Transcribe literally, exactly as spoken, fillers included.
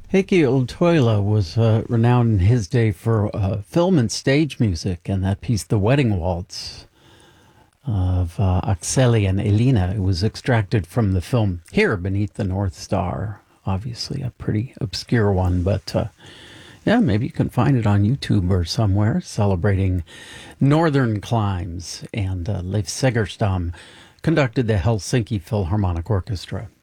Heikki Ultoila was uh, renowned in his day for uh, film and stage music, and that piece, The Wedding Waltz, of uh, Akseli and Elina. It was extracted from the film Here Beneath the North Star. Obviously, a pretty obscure one, but uh, yeah, maybe you can find it on YouTube or somewhere, celebrating northern climes. And uh, Leif Segerstam conducted the Helsinki Philharmonic Orchestra.